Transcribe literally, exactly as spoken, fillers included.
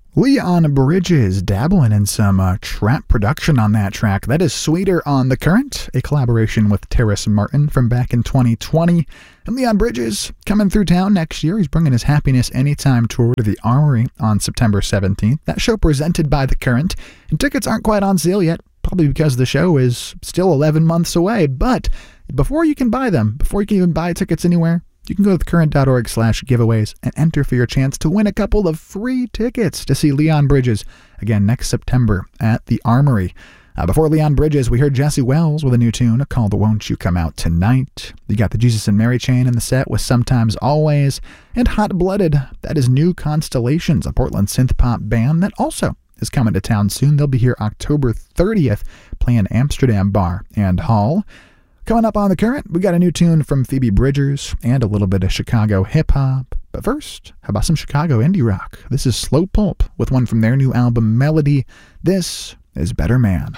Leon Bridges dabbling in some uh, trap production on that track. That is Sweeter on the Current, a collaboration with Terrace Martin from back in twenty twenty. And Leon Bridges coming through town next year. He's bringing his Happiness Anytime tour to the Armory on September seventeenth. That show presented by The Current. And tickets aren't quite on sale yet, probably because the show is still eleven months away. But before you can buy them, before you can even buy tickets anywhere, you can go to thecurrent.org slash giveaways and enter for your chance to win a couple of free tickets to see Leon Bridges again next September at the Armory. Uh, before Leon Bridges, we heard Jesse Wells with a new tune called Won't You Come Out Tonight. You got the Jesus and Mary Chain in the set with Sometimes Always, and Hot Blooded. That is New Constellations, a Portland synth pop band that also is coming to town soon. They'll be here October thirtieth playing Amsterdam Bar and Hall. Coming up on The Current, we got a new tune from Phoebe Bridgers and a little bit of Chicago hip-hop. But first, how about some Chicago indie rock? This is Slow Pulp with one from their new album, Melody. This is Better Man.